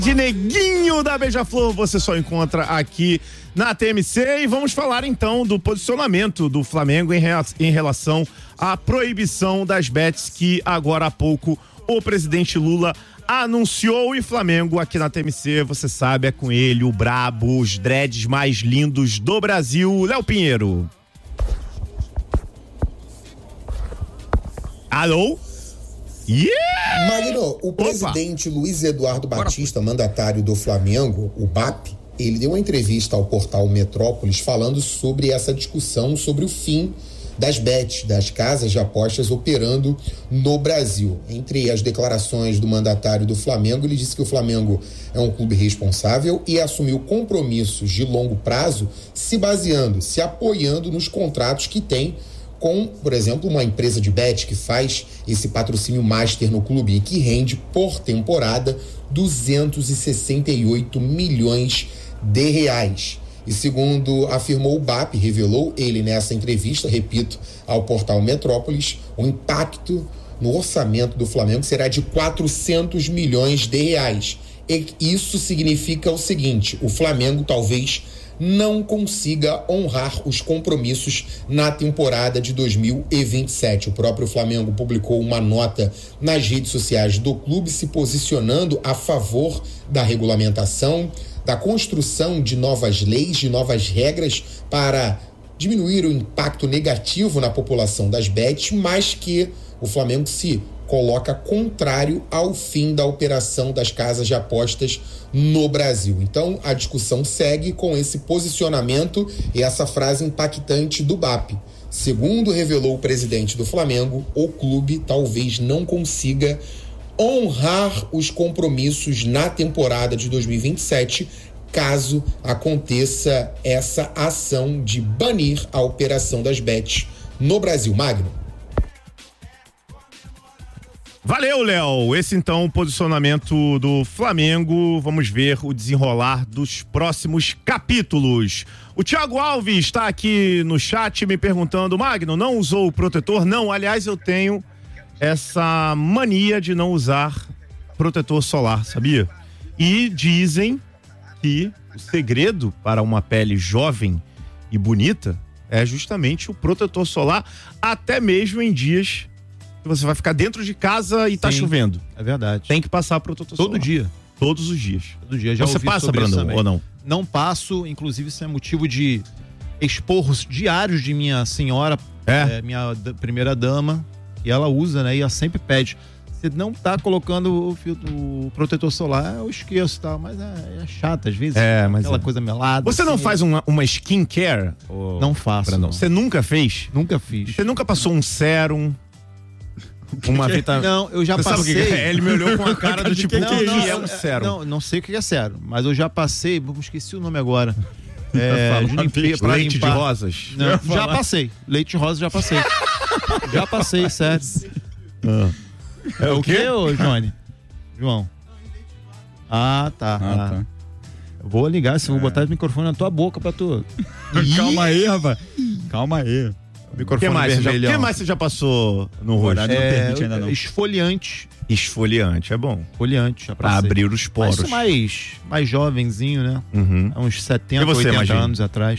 De Neguinho da Beija-Flor, você só encontra aqui na TMC. E vamos falar então do posicionamento do Flamengo em relação à proibição das bets que agora há pouco o presidente Lula anunciou. E Flamengo aqui na TMC, você sabe, é com ele, o brabo, os dreads mais lindos do Brasil, Léo Pinheiro. Alô? Yeah! Magno, o presidente Luiz Eduardo Batista, mandatário do Flamengo, o BAP, ele deu uma entrevista ao portal Metrópolis falando sobre essa discussão sobre o fim das bets, das casas de apostas operando no Brasil. Entre as declarações do mandatário do Flamengo, ele disse que o Flamengo é um clube responsável e assumiu compromissos de longo prazo se apoiando nos contratos que tem com, por exemplo, uma empresa de bet que faz esse patrocínio master no clube e que rende por temporada 268 milhões de reais. E segundo afirmou o BAP, revelou ele nessa entrevista, repito, ao portal Metrópolis, o impacto no orçamento do Flamengo será de 400 milhões de reais. E isso significa o seguinte: o Flamengo talvez não consiga honrar os compromissos na temporada de 2027. O próprio Flamengo publicou uma nota nas redes sociais do clube se posicionando a favor da regulamentação, da construção de novas leis, de novas regras para diminuir o impacto negativo na população das bets, mas que o Flamengo se coloca contrário ao fim da operação das casas de apostas no Brasil. Então, a discussão segue com esse posicionamento e essa frase impactante do BAP. Segundo revelou o presidente do Flamengo, o clube talvez não consiga honrar os compromissos na temporada de 2027, caso aconteça essa ação de banir a operação das bets no Brasil. Magno. Valeu, Léo. Esse então o posicionamento do Flamengo. Vamos ver o desenrolar dos próximos capítulos. O Thiago Alves está aqui no chat me perguntando: Magno, não usou o protetor? Não, aliás, eu tenho essa mania de não usar protetor solar, sabia? E dizem que o segredo para uma pele jovem e bonita é justamente o protetor solar, até mesmo em dias que você vai ficar dentro de casa e tá chovendo. É verdade. Tem que passar protetor solar. Todo dia. Todos os dias. Todo dia. Já você passa, Brandão, ou não? Não passo, inclusive isso é motivo de esporros diários de minha senhora, minha primeira dama, e ela usa, né? E ela sempre pede: você não tá colocando o protetor solar, eu esqueço, tá? Mas é chato às vezes. Mas aquela coisa melada. Você não faz uma skin care? Não faço. Brandão. Você nunca fez? Nunca fiz. Você nunca passou um sérum? Uma vitamina? Não, eu já passei. Sabe o que é? Ele me olhou com a cara do tipo, não, é um sérum. Não sei o que é sérum, mas eu já passei, esqueci o nome agora. Leite de rosas? Não, já passei. Leite de rosas já passei. Já passei, sério. É o quê, ô Johnny? João. Tá. Eu vou ligar, vou botar o microfone na tua boca pra tu. Calma aí, rapaz. Calma aí. O que mais você já passou no rosto? Ainda não. Esfoliante. Esfoliante, é bom. Esfoliante, já pra abrir os poros. Mas mais jovenzinho, né? Uhum. Há uns 70, você, 80 anos atrás.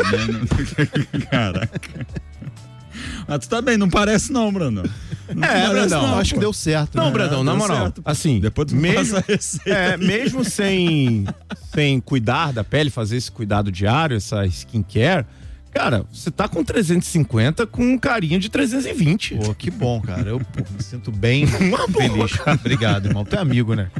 Caraca. Mas tu tá bem, não parece não, Brandão. Brandão, acho que deu certo. Não, né? Brandão, na moral, certo. assim, Depois tu mesmo, passa a receita. mesmo sem cuidar da pele, fazer esse cuidado diário, essa skincare, cara, você tá com 350 com carinha de 320. Pô, que bom, cara. Eu me sinto bem feliz. Obrigado, irmão. Tu é amigo, né?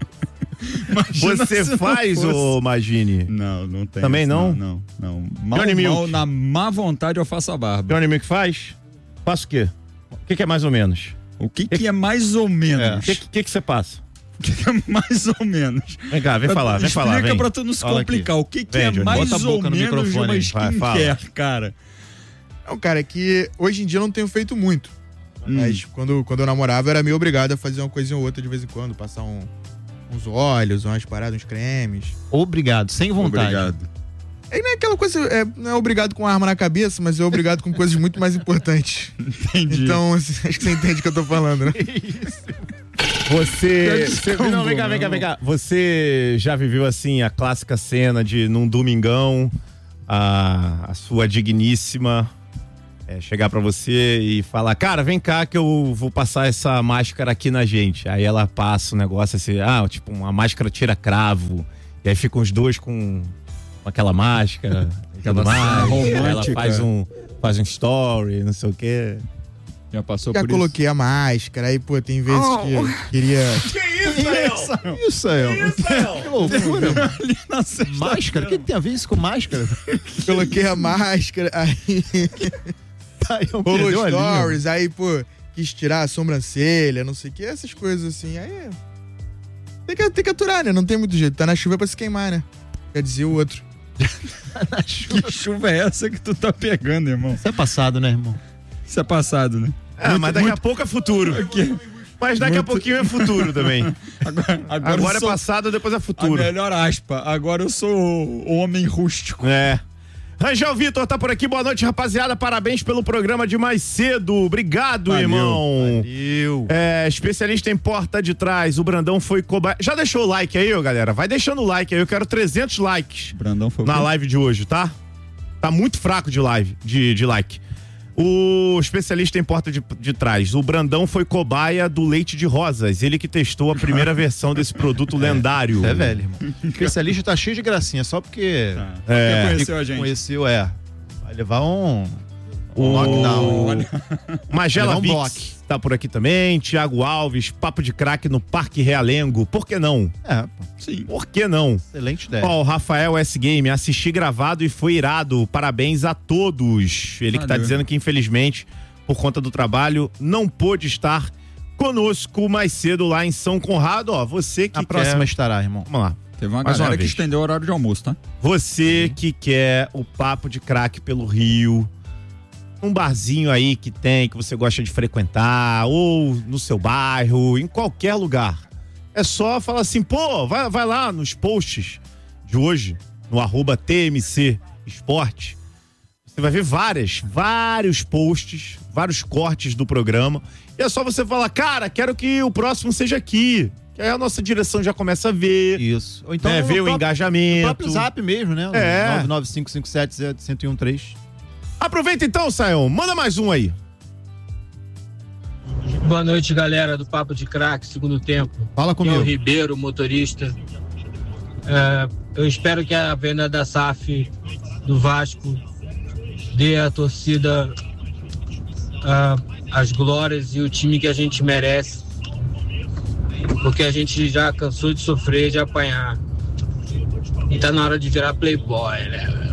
Você faz, ô Magini? Não tem. Também não? Não. Na má vontade eu faço a barba. Johnny Milk faz? Faça o quê? O que é mais ou menos? O que é mais ou menos? O que você passa? O que é mais ou menos? Vem cá, vem falar. Explica pra tu não se complicar. O que é mais ou menos de uma skincare, cara? Não, cara, é que hoje em dia eu não tenho feito muito. Mas quando eu namorava, era meio obrigado a fazer uma coisinha ou outra de vez em quando. Passar uns óleos, umas paradas, uns cremes. Obrigado, sem vontade. Obrigado. É não é aquela coisa, não é obrigado com arma na cabeça, mas é obrigado com coisas muito mais importantes. Entendi. Então, acho que você entende o que eu tô falando, né? Isso. Você não, vem cá. Você já viveu assim a clássica cena de num domingão a sua digníssima chegar pra você e falar, cara, vem cá que eu vou passar essa máscara aqui na gente. Aí ela passa um negócio assim, tipo uma máscara tira cravo. E aí ficam os dois com aquela máscara e tudo mais. Ela faz um story, não sei o quê. Já passou por isso? Já coloquei a máscara, aí, pô, tem vezes que eu queria... Que isso, Sayão? Que loucura, mano. Máscara? O que tem a ver isso com máscara? Coloquei a máscara, aí... Rolou stories, aí, pô, quis tirar a sobrancelha, não sei o que, essas coisas assim, aí... Tem que aturar, né? Não tem muito jeito. Tá na chuva pra se queimar, né? Quer dizer o outro. Que chuva é essa que tu tá pegando, irmão? Isso é passado, né, irmão? Isso é passado, né? Mas daqui a pouco é futuro. Mas daqui a pouquinho é futuro também. Agora é passado, depois é futuro. A melhor aspa. Agora eu sou o homem rústico. Rangel Vitor tá por aqui, boa noite, rapaziada, parabéns pelo programa de mais cedo, obrigado, valeu, irmão. Valeu. Especialista em porta de trás, o Brandão foi cobaia. Já deixou o like aí, galera? Vai deixando o like aí, eu quero 300 likes Brandão foi na live de hoje, tá? Tá muito fraco de live, de like. O especialista em porta de trás, o Brandão foi cobaia do leite de rosas, ele que testou a primeira versão desse produto lendário. Você é velho, irmão. O especialista tá cheio de gracinha, só porque conheceu a gente. Vai levar um lockdown. Magela Vix tá por aqui também, Thiago Alves, papo de craque no Parque Realengo, por que não? Sim. Por que não? Excelente ideia. O Rafael S Game, assisti gravado e foi irado, parabéns a todos. Ele que tá dizendo que infelizmente, por conta do trabalho, não pôde estar conosco mais cedo lá em São Conrado, você que a próxima estará, irmão. Vamos lá. Teve uma galera que estendeu o horário de almoço, tá? Você que quer o papo de craque pelo Rio, um barzinho aí que você gosta de frequentar, ou no seu bairro, em qualquer lugar. É só falar assim, pô, vai lá nos posts de hoje, no @TMC Esporte. Você vai ver vários posts, vários cortes do programa. E é só você falar, cara, quero que o próximo seja aqui. Que aí a nossa direção já começa a ver. Isso. Ou então ver o engajamento. No próprio Zap mesmo, né? 99557-1013. Aproveita então, Sayão. Manda mais um aí. Boa noite, galera do Papo de Craque, segundo tempo. Fala comigo. Eu, Ribeiro, motorista. Eu espero que a venda da SAF do Vasco dê à torcida as glórias e o time que a gente merece. Porque a gente já cansou de sofrer, de apanhar. E tá na hora de virar playboy, né?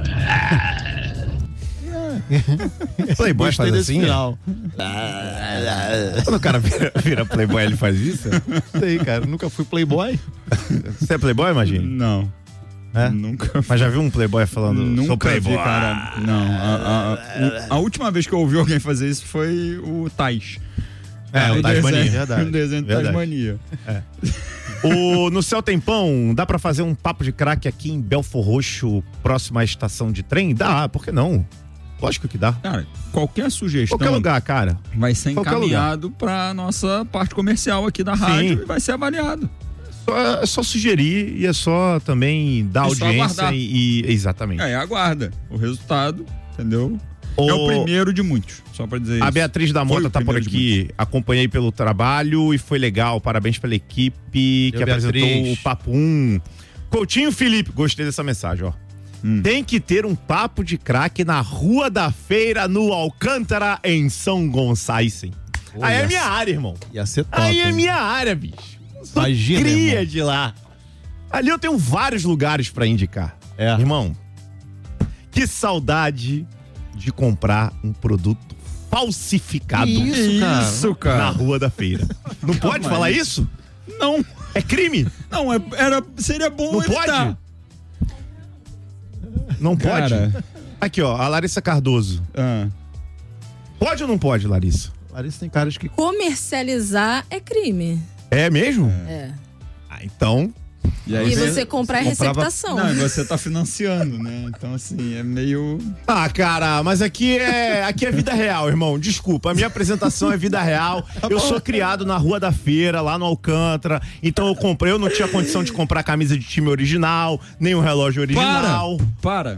Playboy faz assim? Final. Quando o cara vira playboy, ele faz isso? Sei, cara. Nunca fui playboy. Você é playboy, imagina? Não. Nunca. Mas já viu um playboy falando? Nunca sou playboy, vi, cara. Não. A última vez que eu ouvi alguém fazer isso foi o Tais. O Tasmania. Verdade. O desenho do Tasmania. No Céu Tem Pão, dá pra fazer um papo de craque aqui em Belfor Roxo, próximo à estação de trem? Dá, por que não? Lógico que dá. Cara, qualquer sugestão. Qualquer lugar, cara. Vai ser encaminhado pra nossa parte comercial aqui da rádio e vai ser avaliado. É só sugerir e é só também dar audiência e exatamente. Aguarda o resultado, entendeu? É o primeiro de muitos, só pra dizer isso. A Beatriz da Mota tá por aqui, acompanhei pelo trabalho e foi legal, parabéns pela equipe que apresentou o Papo 1. Coutinho Felipe, gostei dessa mensagem, ó. Tem que ter um papo de craque na Rua da Feira, no Alcântara, em São Gonçalo. Aí é minha área, irmão. Ia ser top. Aí é minha área, bicho. Imagina, cria irmão. De lá. Ali eu tenho vários lugares pra indicar. Irmão, que saudade de comprar um produto falsificado. Isso, cara. Na Rua da Feira. Não pode falar isso? Não. É crime? Não, seria bom não evitar. Pode? Não pode? Aqui, ó, a Larissa Cardoso. Pode ou não pode, Larissa? Larissa tem caras que... Comercializar é crime. É mesmo? É. Então... E você comprar a receptação. Não, você tá financiando, né? Então, assim, é meio... Ah, cara, mas aqui é vida real, irmão. Desculpa, a minha apresentação é vida real. Eu sou criado na Rua da Feira, lá no Alcântara. Então eu não tinha condição de comprar camisa de time original, nem um relógio original. Para.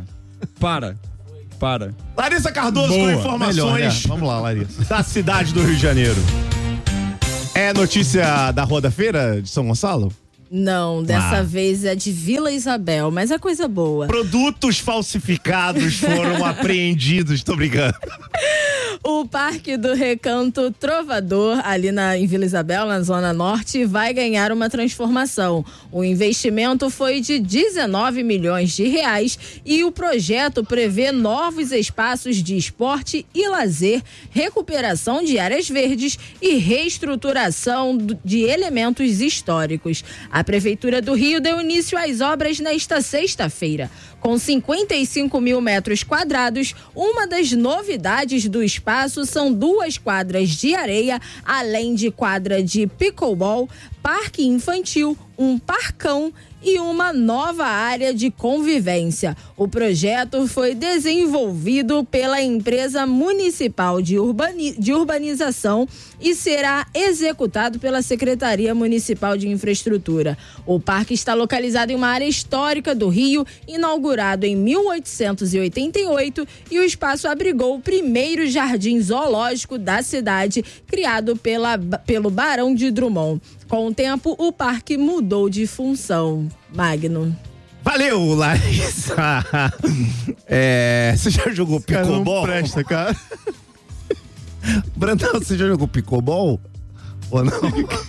Larissa Cardoso com informações. Melhor, né? Vamos lá, Larissa. Da cidade do Rio de Janeiro. É notícia da Rua da Feira de São Gonçalo? Não, dessa vez é de Vila Isabel, mas é coisa boa. Produtos falsificados foram apreendidos, tô brincando. O Parque do Recanto Trovador, ali em Vila Isabel, na Zona Norte, vai ganhar uma transformação. O investimento foi de 19 milhões de reais e o projeto prevê novos espaços de esporte e lazer, recuperação de áreas verdes e reestruturação de elementos históricos. A Prefeitura do Rio deu início às obras nesta sexta-feira. Com 55 mil metros quadrados, uma das novidades do espaço são 2 quadras de areia, além de quadra de pickleball, parque infantil, um parcão e uma nova área de convivência. O projeto foi desenvolvido pela empresa municipal de urbanização e será executado pela Secretaria Municipal de Infraestrutura. O parque está localizado em uma área histórica do Rio, inaugurado em 1888, e o espaço abrigou o primeiro jardim zoológico da cidade, criado pelo Barão de Drummond. Com o tempo, o parque mudou de função. Magno. Valeu, Larissa. Você já jogou pickleball? Não presta, cara. Brandão, você já jogou pickleball? Ou não?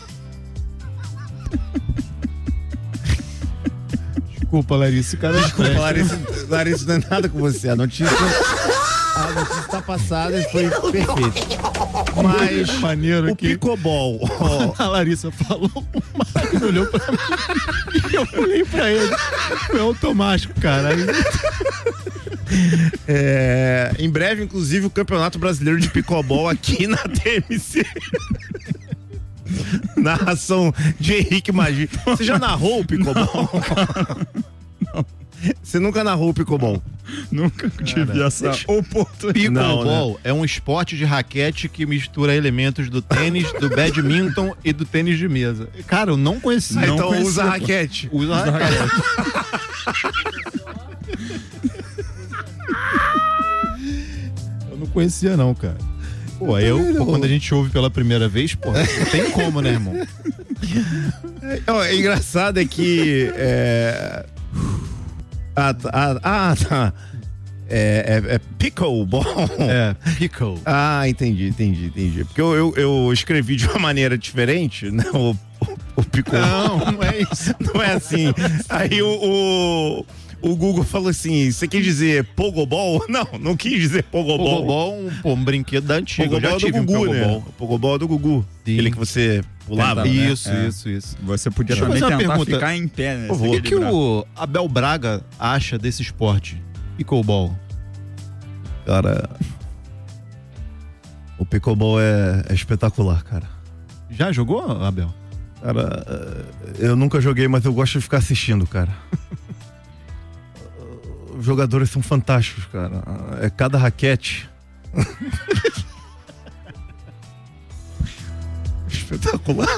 Desculpa, Larissa, cara. Desculpa, Larissa, não é nada com você. A notícia tá passada e foi perfeita. Mas maneiro o pickleball. A Larissa falou, o Magno olhou pra mim e eu olhei pra ele. Foi automático, cara. Em breve, inclusive, o Campeonato Brasileiro de Pickleball aqui na TMC. Narração de Henrique Magi. Você já narrou o pickleball? Não. Você nunca narrou o pickleball? Nunca tive essa oportunidade. Pickleball é um esporte de raquete que mistura elementos do tênis, do badminton e do tênis de mesa. Cara, eu não conhecia. Então usa raquete. Usa raquete. Eu não conhecia não, cara. Pô, quando a gente ouve pela primeira vez, pô, não tem como, né, irmão? Engraçado é que tá. É pickleball. Pickle. Entendi. Porque eu escrevi de uma maneira diferente, né? O pickleball. Não é isso. Não é assim. Aí o Google falou assim: você quis dizer pogobol? Não quis dizer pogobol. Pogobol é um brinquedo da antiga. Pogobol eu já tive do Gugu, pogobol. Né? O pogobol é do Gugu. Sim. Aquele que você pulava. Isso. Você podia também tentar ficar em pé, né? O que o Abel Braga acha desse esporte? Pickleball. Cara, o pickleball é espetacular, cara. Já jogou, Abel? Cara, eu nunca joguei, mas eu gosto de ficar assistindo, cara. Os jogadores são fantásticos, cara. É cada raquete. Espetacular.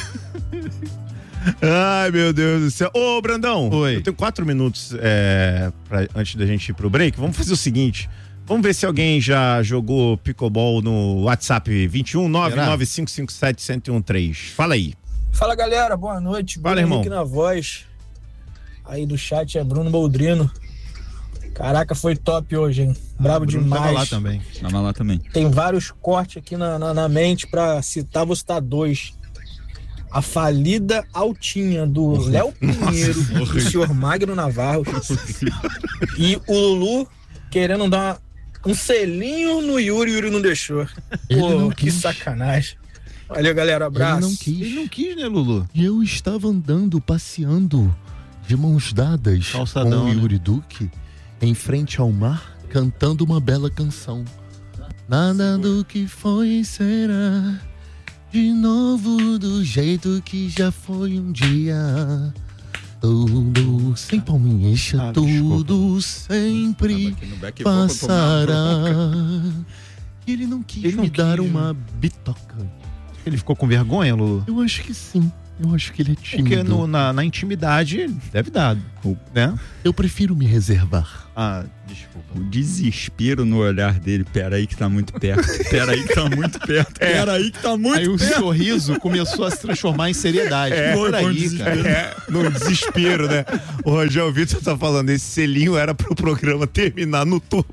Ai, meu Deus do céu. Ô, Brandão. Oi. Eu tenho 4 minutos antes da gente ir pro break. Vamos fazer o seguinte. Vamos ver se alguém já jogou pickleball no WhatsApp 21 99557 1013. Fala aí. Fala, galera. Boa noite. Fala, irmão. Aqui na voz. Aí do chat é Bruno Boldrino. Caraca, foi top hoje, hein? Brabo demais. Tava lá também. Tem vários cortes aqui na mente pra citar, vou citar 2. A falida altinha do Léo Pinheiro, do senhor Magno Navarro. E o Lulu querendo dar um selinho no Yuri, o Yuri não deixou. Pô, que sacanagem. Valeu, galera, abraço. Ele não quis, né, Lulu? E eu estava andando, passeando, de mãos dadas Calçadão, com o Yuri Duque, em frente ao mar, cantando uma bela canção. Nada do que foi será de novo do jeito que já foi um dia. tudo, sem palminha, tudo sempre passará. Ele não quis me dar uma bitoca. Ele ficou com vergonha, Lulu? Eu acho que sim. Eu acho que ele é tímido. Porque na intimidade deve dar, né? Eu prefiro me reservar. Desculpa. O desespero no olhar dele. Peraí que tá muito perto. Peraí que tá muito perto. Peraí que tá muito perto. Aí o sorriso começou a se transformar em seriedade. Por aí, cara. No desespero, né? O Rogério Vitor tá falando, esse selinho era pro programa terminar no topo.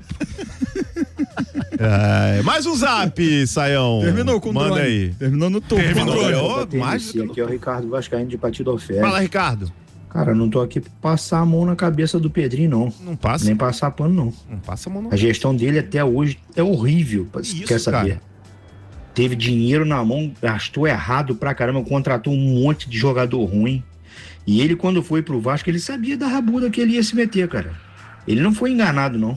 Mais um zap, Saião. Terminou com o Manda drone. aí. Terminou no topo. Aqui é o Ricardo Vascaíno de Partido Oferta. Fala, Ricardo. Cara, não tô aqui pra passar a mão na cabeça do Pedrinho, não. Não passa? Nem passar pano, não. Não passa a mão, não. A gestão dele até hoje é horrível, quer saber? Cara? Teve dinheiro na mão, gastou errado pra caramba, contratou um monte de jogador ruim. E ele, quando foi pro Vasco, ele sabia da rabuda que ele ia se meter, cara. Ele não foi enganado, não.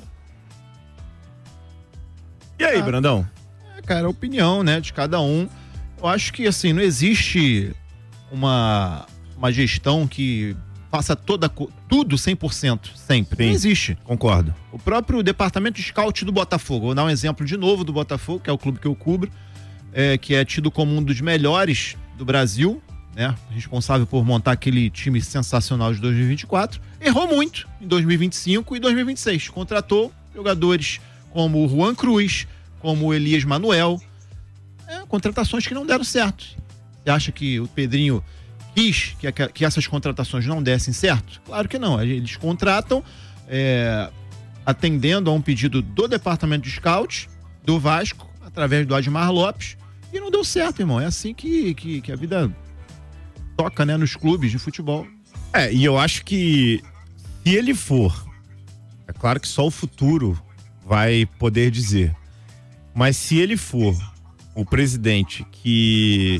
E aí, Brandão? Cara, a opinião, né, de cada um. Eu acho que, assim, não existe uma gestão que faça tudo 100% sempre. Sim, não existe. Concordo. O próprio departamento de scout do Botafogo, vou dar um exemplo de novo do Botafogo, que é o clube que eu cubro, que é tido como um dos melhores do Brasil, né, responsável por montar aquele time sensacional de 2024, errou muito em 2025 e 2026. Contratou jogadores como o Juan Cruz, como o Elias Manuel, contratações que não deram certo. Você acha que o Pedrinho quis que essas contratações não dessem certo? Claro que não. Eles contratam atendendo a um pedido do departamento de scout do Vasco, através do Admar Lopes, e não deu certo, irmão. É assim que a vida toca, né, nos clubes de futebol. E eu acho que se ele for, é claro que só o futuro vai poder dizer, mas se ele for o presidente que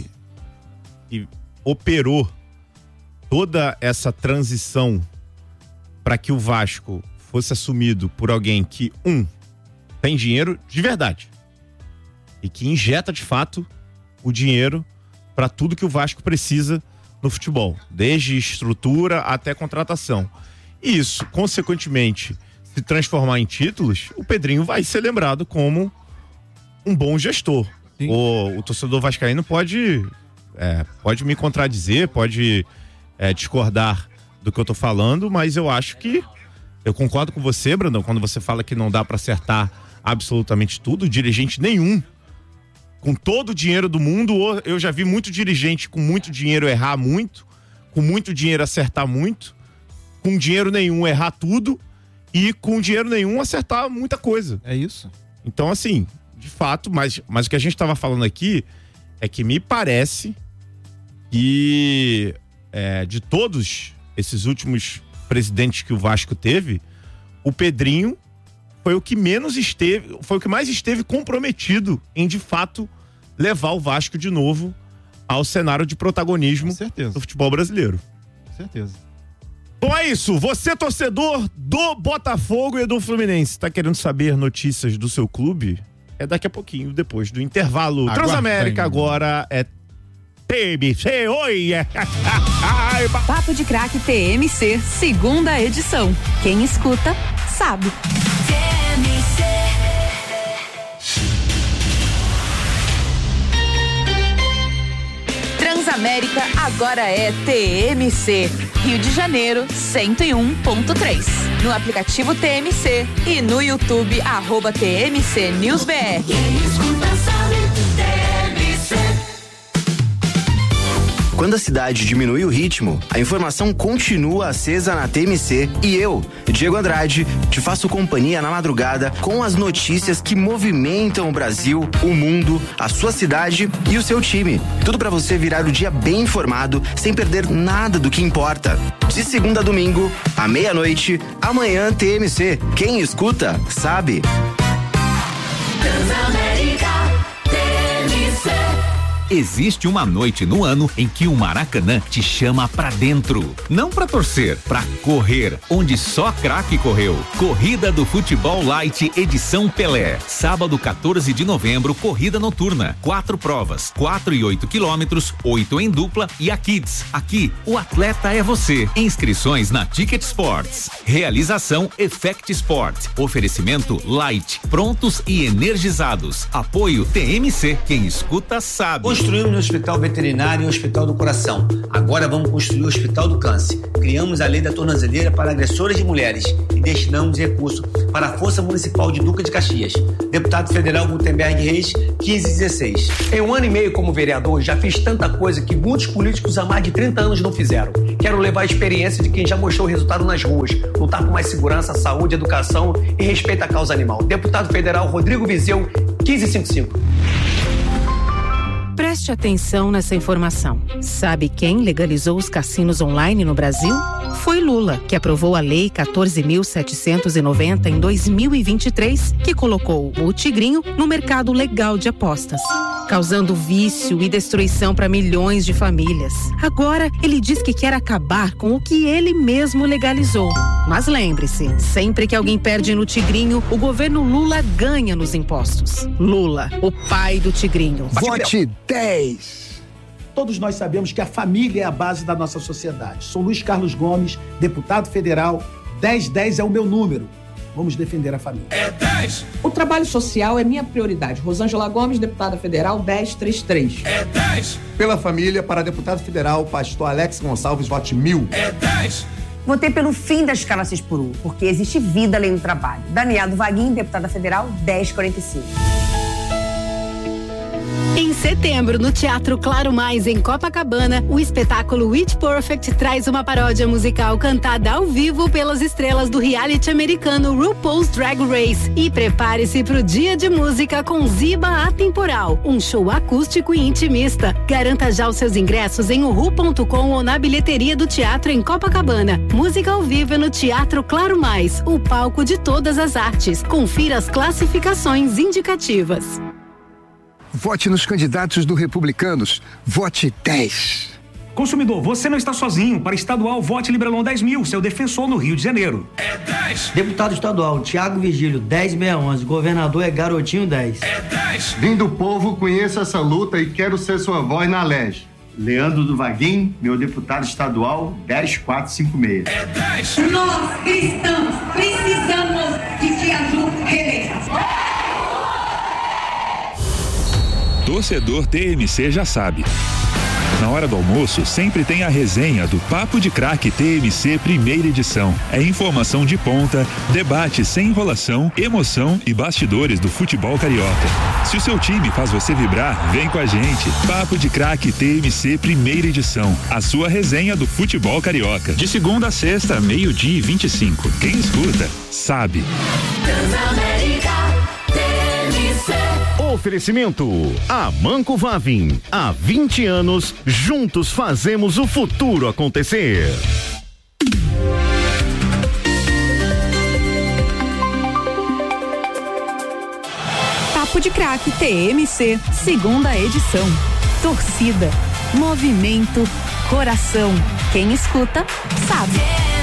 operou toda essa transição para que o Vasco fosse assumido por alguém que, tem dinheiro de verdade e que injeta de fato o dinheiro para tudo que o Vasco precisa no futebol, desde estrutura até contratação. E isso, consequentemente, se transformar em títulos, o Pedrinho vai ser lembrado como um bom gestor. O torcedor vascaíno pode me contradizer, pode discordar do que eu tô falando, mas eu acho que eu concordo com você, Brandão, quando você fala que não dá para acertar absolutamente tudo. Dirigente nenhum, com todo o dinheiro do mundo, eu já vi muito dirigente com muito dinheiro errar muito, com muito dinheiro acertar muito, com dinheiro nenhum errar tudo e com dinheiro nenhum acertar muita coisa. É isso. Então, assim, de fato, mas o que a gente estava falando aqui é que me parece que de todos esses últimos presidentes que o Vasco teve, o Pedrinho foi o que mais esteve comprometido em, de fato, levar o Vasco de novo ao cenário de protagonismo do futebol brasileiro. Com certeza. Bom, é isso. Você, torcedor do Botafogo e do Fluminense, tá querendo saber notícias do seu clube? É daqui a pouquinho, depois do intervalo. Transamérica agora é TMC. Oi! Papo de Craque TMC, segunda edição. Quem escuta, sabe. TMC. Transamérica agora é TMC. Rio de Janeiro, 101.3. No aplicativo TMC e no YouTube, @TMC News BR. Quem escuta sabe, TMC. Quando a cidade diminui o ritmo, a informação continua acesa na TMC e eu, Diego Andrade, te faço companhia na madrugada com as notícias que movimentam o Brasil, o mundo, a sua cidade e o seu time. Tudo para você virar o dia bem informado, sem perder nada do que importa. De segunda a domingo, à meia-noite, amanhã TMC. Quem escuta, sabe. Transamérica TMC. Existe uma noite no ano em que o Maracanã te chama pra dentro. Não pra torcer, pra correr, onde só craque correu. Corrida do Futebol Light Edição Pelé. Sábado 14 de novembro, corrida noturna. 4 provas, 4 e 8 quilômetros, 8 em dupla e a Kids. Aqui, o atleta é você. Inscrições na Ticket Sports. Realização Effect Sport. Oferecimento Light. Prontos e energizados. Apoio TMC. Quem escuta sabe. Construímos o Hospital Veterinário e o Hospital do Coração. Agora vamos construir o Hospital do Câncer. Criamos a lei da tornozeleira para agressoras de mulheres e destinamos recurso para a Força Municipal de Duque de Caxias. Deputado Federal Gutenberg Reis, 1516. Em 1 ano e meio como vereador, já fiz tanta coisa que muitos políticos há mais de 30 anos não fizeram. Quero levar a experiência de quem já mostrou resultado nas ruas, lutar por mais segurança, saúde, educação e respeito à causa animal. Deputado Federal Rodrigo Vizeu, 1555. Preste atenção nessa informação. Sabe quem legalizou os cassinos online no Brasil? Foi Lula, que aprovou a Lei 14.790 em 2023, que colocou o Tigrinho no mercado legal de apostas, causando vício e destruição para milhões de famílias. Agora, ele diz que quer acabar com o que ele mesmo legalizou. Mas lembre-se, sempre que alguém perde no Tigrinho, o governo Lula ganha nos impostos. Lula, o pai do Tigrinho. Vote 10. Todos nós sabemos que a família é a base da nossa sociedade. Sou Luiz Carlos Gomes, deputado federal. 1010 é o meu número. Vamos defender a família. É 10. O trabalho social é minha prioridade. Rosângela Gomes, deputada federal, 1033. É 10. Pela família, para deputado federal, pastor Alex Gonçalves, vote 1000. É 10. Votei pelo fim da escala 6x1, porque existe vida além do trabalho. Daniela Vaguinho, deputada federal, 1045. Em setembro, no Teatro Claro Mais, em Copacabana, o espetáculo It Perfect traz uma paródia musical cantada ao vivo pelas estrelas do reality americano RuPaul's Drag Race. E prepare-se pro Dia de Música com Ziba Atemporal, um show acústico e intimista. Garanta já os seus ingressos em uhu.com ou na bilheteria do teatro em Copacabana. Música ao vivo no Teatro Claro Mais, o palco de todas as artes. Confira as classificações indicativas. Vote nos candidatos do Republicanos. Vote 10. Consumidor, você não está sozinho. Para estadual, vote Librelon 10.000, seu defensor no Rio de Janeiro. É 10. Deputado estadual, Thiago Vigílio, 10.611. Governador é Garotinho, 10. É 10. Vim do povo, conheço essa luta e quero ser sua voz na LEG. Leandro do Vaguinho, meu deputado estadual, 10456. É 10. Nós, cristãos, precisamos de que a Ju reeleja. Torcedor TMC já sabe. Na hora do almoço, sempre tem a resenha do Papo de Craque TMC primeira edição. É informação de ponta, debate sem enrolação, emoção e bastidores do futebol carioca. Se o seu time faz você vibrar, vem com a gente. Papo de Craque TMC primeira edição. A sua resenha do futebol carioca. De segunda a sexta, 12:25. Quem escuta, sabe. Oferecimento Amanco Vavin. Há 20 anos, juntos fazemos o futuro acontecer. Papo de Craque TMC, segunda edição. Torcida, movimento, coração. Quem escuta, sabe.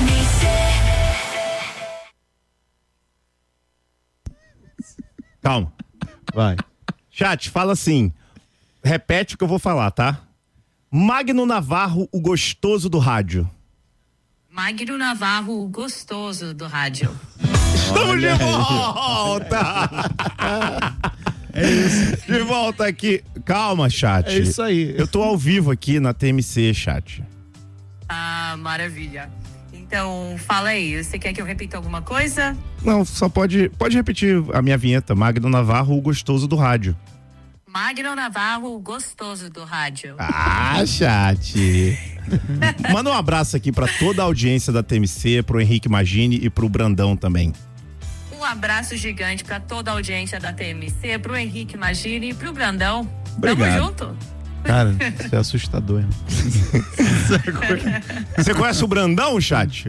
Calma. Vai. Chat, fala assim. Repete o que eu vou falar, tá? Magno Navarro, o gostoso do rádio. Magno Navarro, o gostoso do rádio. Estamos de volta! É isso. De volta aqui. Calma, chat. É isso aí. Eu tô ao vivo aqui na TMC, chat. Ah, maravilha. Então, fala aí. Você quer que eu repita alguma coisa? Não, só pode repetir a minha vinheta. Magno Navarro, o gostoso do rádio. Magno Navarro, o gostoso do rádio. Ah, chat. Manda um abraço aqui pra toda a audiência da TMC, pro Henrique Magini e pro Brandão também. Um abraço gigante pra toda a audiência da TMC, pro Henrique Magini e pro Brandão. Obrigado. Tamo junto. Cara, isso é assustador, irmão. Você conhece o Brandão, chat?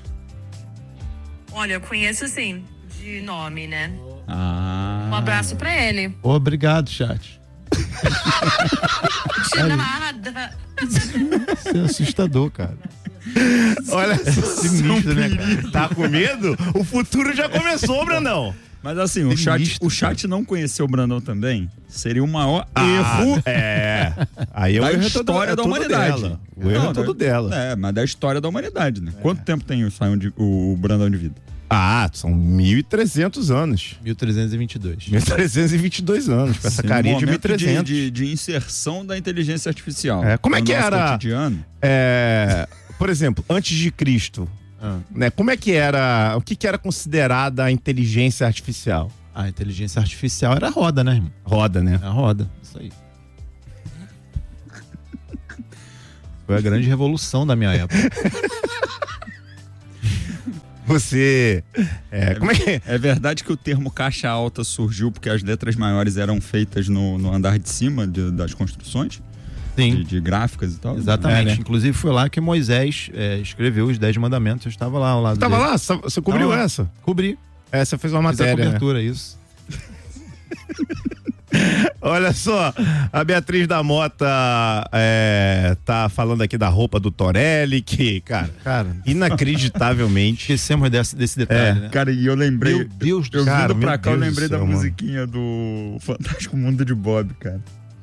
Olha, eu conheço sim, de nome, né? Ah. Um abraço pra ele. Obrigado, chat. Nada. Isso é assustador, cara. Olha só, sinistro, né? Tá com medo? O futuro já começou, Brandão. Mas assim, o chat não conhecer o Brandão também seria o maior erro. Aí é da o história da humanidade. Dela. O erro é todo dela. Mas da história da humanidade, né? Quanto tempo tem o Brandão de vida? São 1.300 anos. 1.322. 1.322 anos, com essa carinha de 1.300. De inserção da inteligência artificial. Como é que era? Cotidiano. Por exemplo, antes de Cristo, né? Como é que era? O que era considerada a inteligência artificial? A inteligência artificial era a roda, né, irmão? Roda, né? A roda, isso aí. Foi a grande revolução da minha época. Você... como é que é? É verdade que o termo caixa alta surgiu porque as letras maiores eram feitas no andar de cima das construções? Sim. De gráficas e tal? Exatamente. né? Inclusive foi lá que Moisés escreveu os 10 mandamentos. Eu estava lá ao lado Tava dele. lá? Você cobriu essa? Cobri. Você fez uma Fiz a matéria, cobertura, né? isso. Olha só, a Beatriz da Mota tá falando aqui da roupa do Torelli, que, cara inacreditavelmente. Esquecemos desse detalhe, né? Cara, e eu lembrei. Meu Deus do céu. céu. Eu vindo pra cá, eu Deus lembrei do céu, da mano. musiquinha do Fantástico Mundo de Bob, cara.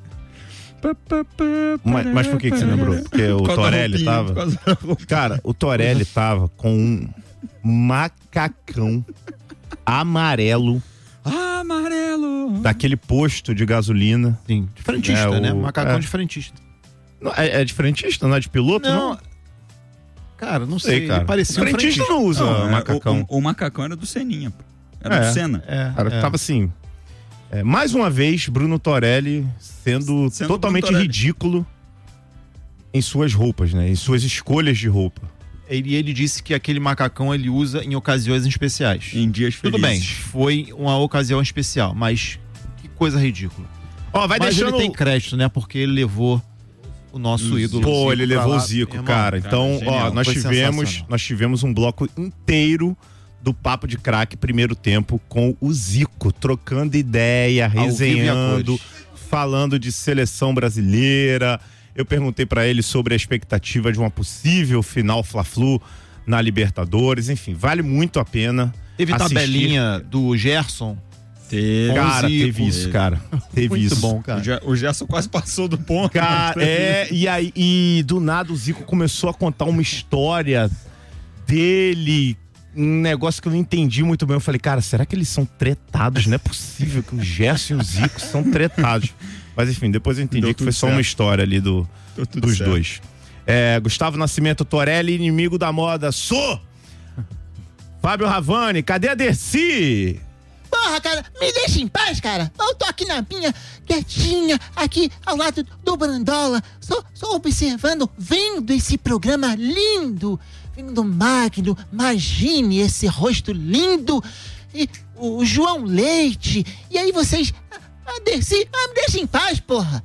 Mas por que você lembrou? Porque o Torelli tava. Cara, o Torelli tava com um macacão amarelo. Daquele posto de gasolina. Sim, de frentista, né? Macacão de frentista. É de frentista, não é de piloto? Não. Cara, não sei, cara. Parecia um frentista não usa macacão. O macacão era do Seninha. Era do Senna. Cara, tava assim. Mais uma vez, Bruno Torelli sendo totalmente Bruno Torelli. ridículo em suas roupas, né? Em suas escolhas de roupa. Ele disse que aquele macacão ele usa em ocasiões especiais. Em dias felizes. Tudo bem, foi uma ocasião especial, mas que coisa ridícula. Vai mas deixando... ele tem crédito, né? Porque ele levou o nosso ídolo. Pô, ele levou lá. o Zico, Irmão, cara. Então, genial. nós tivemos um bloco inteiro do Papo de Craque primeiro tempo com o Zico, trocando ideia, resenhando, falando de seleção brasileira. Eu perguntei pra ele sobre a expectativa de uma possível final Fla-Flu na Libertadores. Enfim, vale muito a pena. Teve assistir. Tabelinha do Gerson. Cara, teve isso, cara. Teve muito isso. bom, cara. O Gerson quase passou do ponto. Cara, e do nada o Zico começou a contar uma história dele, um negócio que eu não entendi muito bem. Eu falei, cara, será que eles são tretados? Não é possível que o Gerson e o Zico são tretados. Mas enfim, depois eu entendi que foi só uma história ali dos dois. Gustavo Nascimento, Torelli, inimigo da moda. Fábio Ravani, cadê a Dercy? Porra, cara, me deixa em paz, cara. Eu tô aqui na minha, quietinha, aqui ao lado do Brandola, só observando, vendo esse programa lindo, vendo Magno, imagine esse rosto lindo, e o João Leite, e aí vocês, a Dercy, me deixa em paz, porra.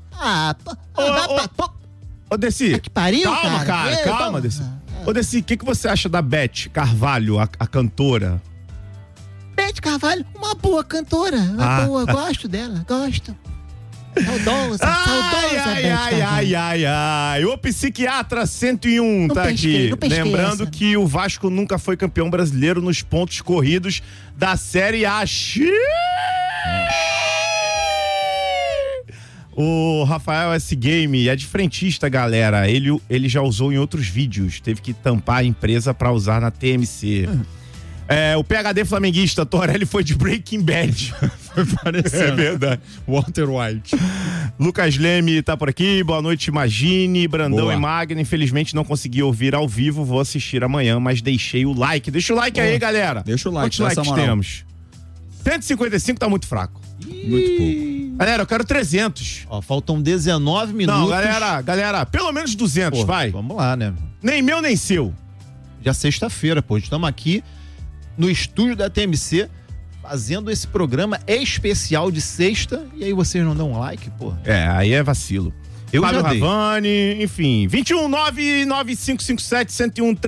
Ô, Dercy, que pariu, calma, cara, calma, Dercy. Ô, Dercy, o que você acha da Beth Carvalho, a cantora? Beth Carvalho, uma boa cantora, boa, gosto dela, gosto. Saudosa Ai. O Psiquiatra 101 tá aqui. Lembrando que o Vasco nunca foi campeão brasileiro nos pontos corridos da Série A. O Rafael S. Game é de frentista, galera. Ele já usou em outros vídeos. Teve que tampar a empresa pra usar na TMC. O PhD flamenguista, Torelli foi de Breaking Bad. Foi parecendo. É verdade. Walter White. Lucas Leme tá por aqui. Boa noite, Imagine. Brandão Boa. e Magno. Infelizmente não consegui ouvir ao vivo. Vou assistir amanhã, mas deixei o like. Deixa o like aí, galera. Deixa o like. Quantos likes temos? 155 tá muito fraco. Muito pouco. Galera, eu quero 300. Faltam 19 minutos. Não, galera, pelo menos 200, vai. Vamos lá, né? Nem meu, nem seu. Já sexta-feira, estamos aqui no estúdio da TMC fazendo esse programa especial de sexta e aí vocês não dão um like, pô? Aí é vacilo. Fábio Ravani, enfim,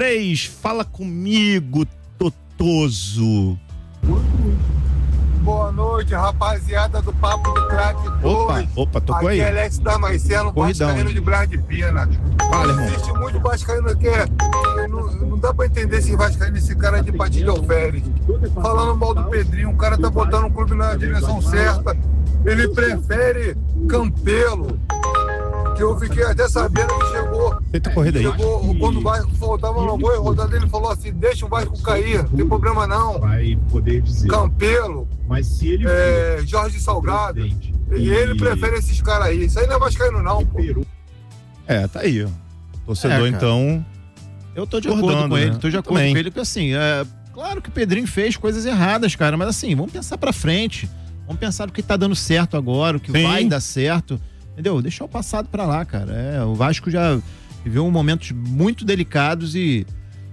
219957113. Fala comigo, Totoso. Boa noite, rapaziada do Papo de Craque 2. Opa, tocou aí. Aqui é Alex Damasceno, vascaíno de Braz de Pina. Fala, irmão. Existe muito vascaíno que não dá pra entender esse vascaíno, esse cara de Padilha Alferes. Falando mal do Pedrinho, o cara tá botando o clube na direção certa. Ele prefere Campelo, que eu fiquei até sabendo que chegou. Feita corrida aí. Chegou quando o Vasco faltava uma boa rodada, ele falou assim: deixa o Vasco cair, não tem problema não. Vai poder dizer. Campelo, mas se ele Jorge Salgado, e ele prefere esses caras aí. Isso aí não é vascaíno não, pô. Tá aí, ó. Torcedor, então. Eu tô de acordo com ele, né? tô de acordo com ele, porque assim, claro que o Pedrinho fez coisas erradas, cara, mas assim, vamos pensar pra frente. Vamos pensar no que tá dando certo agora, o que vai dar certo. Entendeu? Deixar o passado pra lá, cara. O Vasco já viveu momentos muito delicados e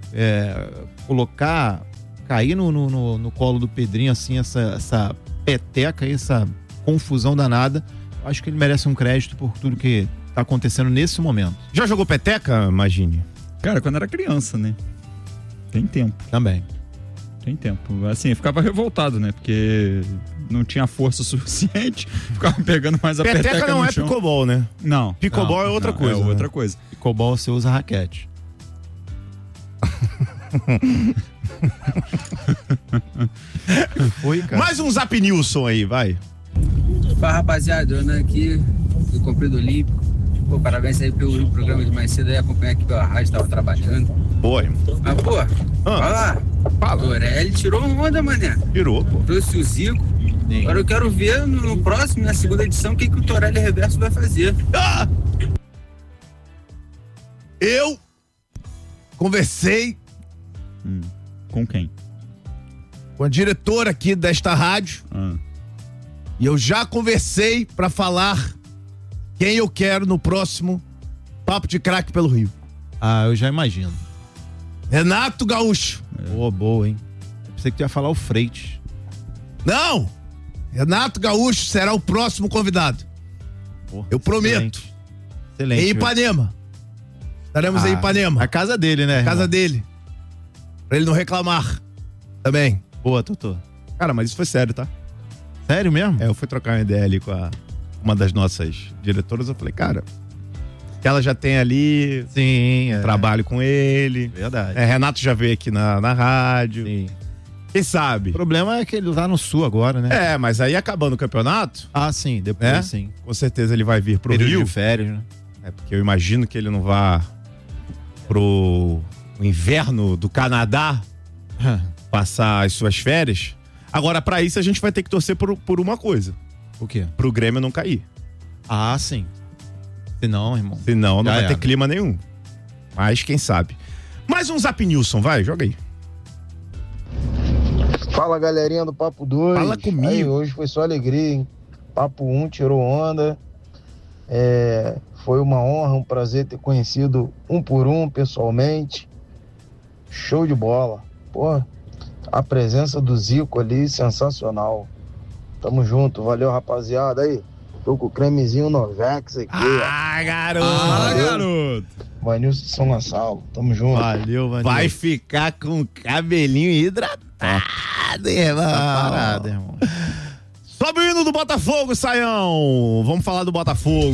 cair no colo do Pedrinho, assim, essa peteca, essa confusão danada, eu acho que ele merece um crédito por tudo que tá acontecendo nesse momento. Já jogou peteca, Magini? Cara, quando era criança, né? Tem tempo. Também. Tem tempo. Assim, eu ficava revoltado, né? Porque não tinha força suficiente, ficava pegando mais a peteca no chão. Peteca não é pickleball, né? Não. Pickleball é outra coisa. É outra coisa. Pickleball você usa raquete. Foi, cara. Mais um Zap Nilson aí, vai. Fala, rapaziada, eu ando aqui do Comprido Olímpico. Pô, parabéns aí pelo programa de mais cedo aí, acompanhar aqui pela rádio, tava trabalhando. Boa, mas, pô, olha lá. Fala. O Torelli tirou onda, mané. Tirou, pô. Trouxe o Zico. Sim. Agora eu quero ver no próximo, na segunda edição, o que o Torelli Reverso vai fazer. Eu conversei com quem? Com a diretora aqui desta rádio. E eu já conversei pra falar quem eu quero no próximo Papo de Craque pelo Rio. Eu já imagino. Renato Gaúcho. Boa, hein? Eu pensei que tu ia falar o Freitas. Não! Renato Gaúcho será o próximo convidado. Eu prometo. Excelente. Em Ipanema. Estaremos em Ipanema. A casa dele, né? A casa dele. Pra ele não reclamar. Também. Boa, Totô. Cara, mas isso foi sério, tá? Sério mesmo? Eu fui trocar uma ideia ali com uma das nossas diretoras. Eu falei, cara, que ela já tem ali. Sim. Trabalho com ele. Verdade. Renato já veio aqui na rádio. Sim. Quem sabe? O problema é que ele tá no Sul agora, né? Mas aí acabando o campeonato. Sim, depois sim. Com certeza ele vai vir pro Período Rio. De férias, né? Porque eu imagino que ele não vá pro inverno do Canadá passar as suas férias. Agora, pra isso, a gente vai ter que torcer por uma coisa. O quê? Pro Grêmio não cair. Sim. Senão, irmão. Senão não vai ter clima nenhum. Mas quem sabe. Mais um Zap Nilson, vai, joga aí. Fala, galerinha do Papo 2. Fala comigo. Aí, hoje foi só alegria, hein? Papo 1 tirou onda. Foi uma honra, um prazer ter conhecido um por um pessoalmente. Show de bola. Pô, a presença do Zico ali, sensacional. Tamo junto, valeu, rapaziada. Aí, tô com o cremezinho Novex aqui. Garoto. Vanilson de São Gonçalo, tamo junto. Valeu, Vanilson. Vai ficar com o cabelinho hidratado, irmão. Parada, irmão. Sobe o hino do Botafogo, Saião. Vamos falar do Botafogo.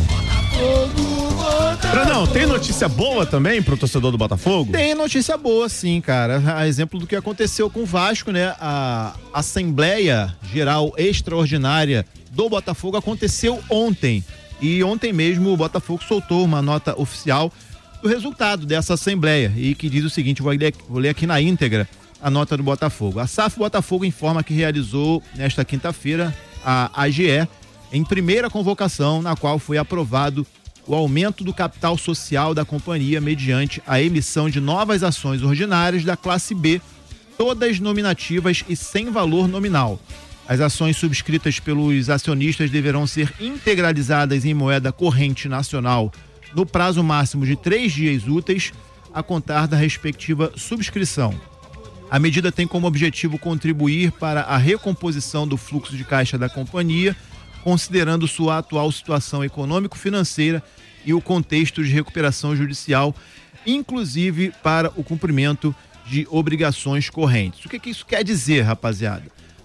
Não, tem notícia boa também pro torcedor do Botafogo? Tem notícia boa, sim, cara. A exemplo do que aconteceu com o Vasco, né? A Assembleia Geral Extraordinária do Botafogo aconteceu ontem. E ontem mesmo o Botafogo soltou uma nota oficial do resultado dessa Assembleia. E que diz o seguinte, vou ler aqui na íntegra a nota do Botafogo. A SAF Botafogo informa que realizou nesta quinta-feira a AGE em primeira convocação, na qual foi aprovado o aumento do capital social da companhia mediante a emissão de novas ações ordinárias da classe B, todas nominativas e sem valor nominal. As ações subscritas pelos acionistas deverão ser integralizadas em moeda corrente nacional no prazo máximo de 3 dias úteis a contar da respectiva subscrição. A medida tem como objetivo contribuir para a recomposição do fluxo de caixa da companhia, considerando sua atual situação econômico-financeira e o contexto de recuperação judicial, inclusive para o cumprimento de obrigações correntes. O que isso quer dizer, rapaziada?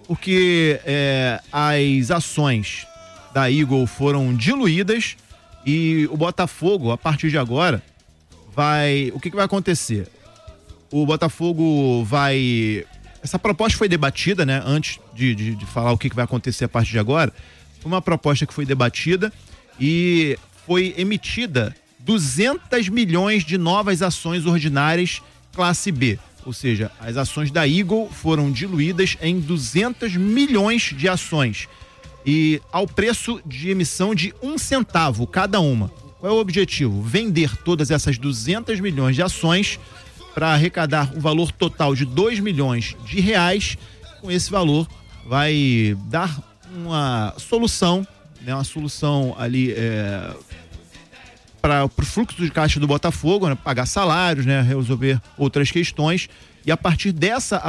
porque as ações da Eagle foram diluídas e o Botafogo, a partir de agora, o que vai acontecer? O Botafogo vai... Essa proposta foi debatida, né? Antes de falar o que vai acontecer a partir de agora, foi uma proposta que foi debatida e foi emitida 200 milhões de novas ações ordinárias classe B. Ou seja, as ações da Eagle foram diluídas em 200 milhões de ações e ao preço de emissão de 1 centavo cada uma. Qual é o objetivo? Vender todas essas 200 milhões de ações para arrecadar o valor total de 2 milhões de reais. Com esse valor vai dar uma solução, né? Uma solução ali para o fluxo de caixa do Botafogo, né? Pagar salários, né? Resolver outras questões. E a partir dessa